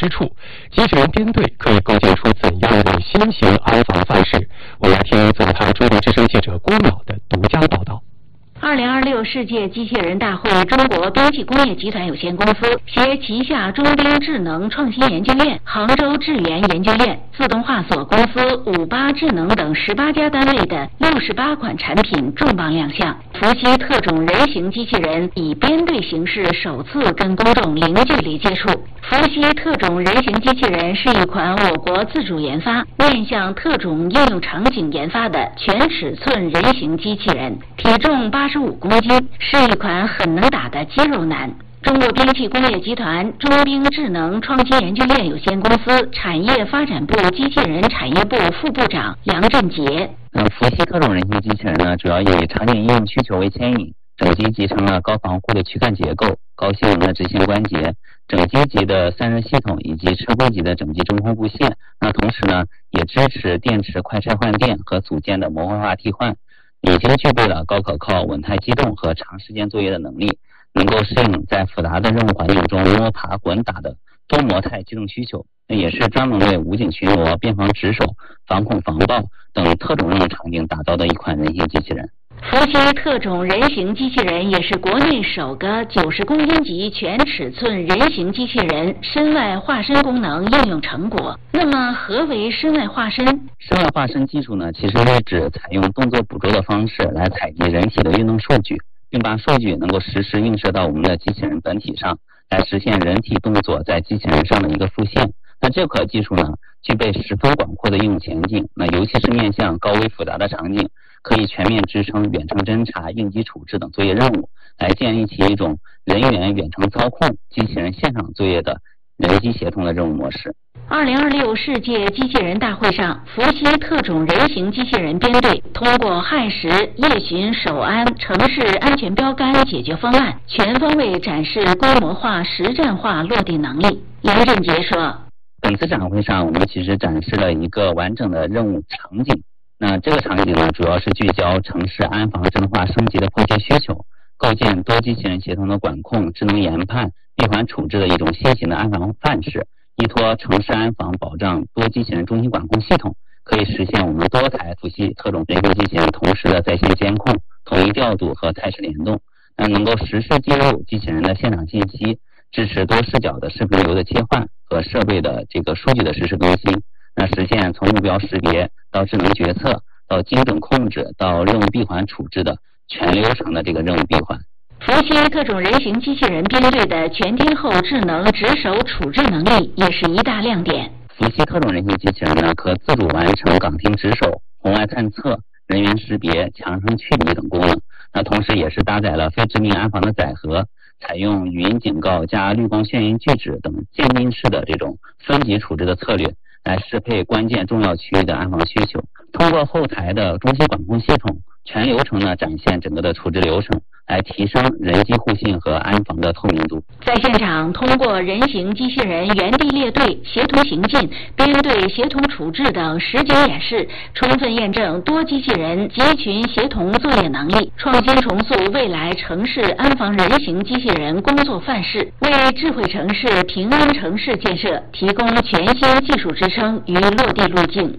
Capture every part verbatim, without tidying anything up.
之处，机器人编队可以构建出怎样的新型安防范式？我们来听总台中国之声记者郭淼的独家报道。 二零二六世界机器人大会中国兵器工业集团有限公司携旗下中兵智能创新研究院、杭州智源研究院、自动化所公司、五八智能等十八家单位的六十八款产品重磅亮相。伏羲特种人形机器人以编队形式首次跟公众零距离接触。伏羲特种人形机器人是一款我国自主研发、面向特种应用场景研发的全尺寸人形机器人，体重八十五公斤，是一款很能打的肌肉男。中国兵器工业集团中兵智能创新研究院有限公司产业发展部机器人产业部副部长杨振杰。 那伏羲特种人形机器人呢，主要以场景应用需求为牵引，整机集成了高防护的躯干结构、高性能的执行关节、整机级的散热系统以及车规级的整机中控布线。那同时呢，也支持电池快拆换电和组件的模块化替换，已经具备了高可靠、稳态机动和长时间作业的能力，能够适应在复杂的任务环境中摸爬滚打的多模态机动需求。那也是专门为武警巡逻、边防值守、防恐防暴等特种任务场景打造的一款人形机器人。 伏羲特种人形机器人也是国内首个九十公斤级全尺寸人形机器人身外化身功能应用成果。那么何为身外化身？ 身外化身技术呢，其实是指采用动作捕捉的方式来采集人体的运动数据，并把数据能够实时映射到我们的机器人本体上，来实现人体动作在机器人上的一个复现。那这款技术呢，具备十分广阔的应用前景，那尤其是面向高危复杂的场景，可以全面支撑远程侦察、应急处置等作业任务，来建立起一种人员远程操控、机器人现场作业的人机协同的任务模式。 二零二六世界机器人大会上，伏羲特种人形机器人编队通过亥时、夜巡、守安、城市安全标杆解决方案，全方位展示规模化、实战化落地能力。杨振杰说， 本次展会上，我们其实展示了一个完整的任务场景。那这个场景呢，主要是聚焦城市安防智能化升级的迫切需求，构建多机器人协同的管控、智能研判、闭环处置的一种新型的安防范式，依托城市安防保障多机器人中心管控系统，可以实现我们多台伏羲特种人形机器人同时的在线监控、统一调度和态势联动，那能够实时记录机器人的现场信息，支持多视角的视频流的切换和设备的这个数据的实时更新，那实现从目标识别到智能决策到精准控制到任务闭环处置的全流程的这个任务闭环。 伏羲特种人形机器人编队的全天候智能值守处置能力也是一大亮点。 伏羲特种人形机器人呢，可自主完成岗厅值守、红外探测、人员识别、强声驱离等功能。那同时也是搭载了非致命安防的载荷，采用语音警告加绿光眩晕拒止等渐进式的这种分级处置的策略，来适配关键重要区域的安防需求。通过后台的中心管控系统，全流程呢展现整个的处置流程，来提升人机互信和安防的透明度。 在现场，通过人形机器人原地列队、协同行进、编队协同处置等实景演示，充分验证多机器人集群协同作业能力，创新重塑未来城市安防人形机器人工作范式，为智慧城市、平安城市建设提供全新技术支撑与落地路径。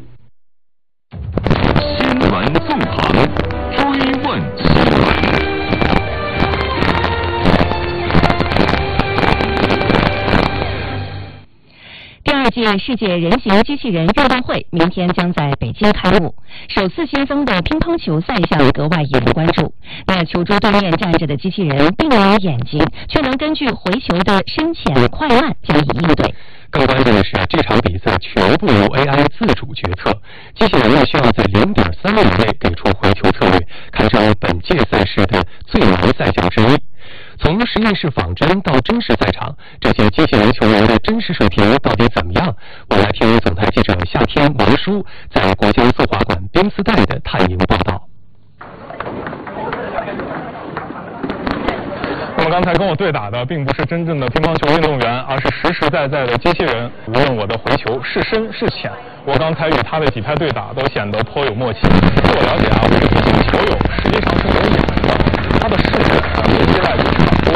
新闻纵横，追问新闻。 第二届世界人形机器人运动会明天将在北京开幕，首次新增的乒乓球赛项格外引人关注。那球桌对面站着的机器人并没有眼睛，却能根据回球的深浅快慢加以应对。 更关键的是，这场比赛全部由 A I 自主决策，机器人呢需要在 零点三秒内给出回球策略，堪称本届赛事的最难赛项之一。从实验室仿真到真实赛场，这些机器人球员的真实水平到底怎么样？我们来听总台记者夏天、王叔在国家速滑馆冰丝带的探营报道。 那么刚才跟我对打的并不是真正的乒乓球运动员，而是实实在在的机器人。无论我的回球是深是浅，我刚才与他的几拍对打都显得颇有默契。据我了解啊，我的机器球友实际上是没有眼睛的，他的视觉啊也依赖于多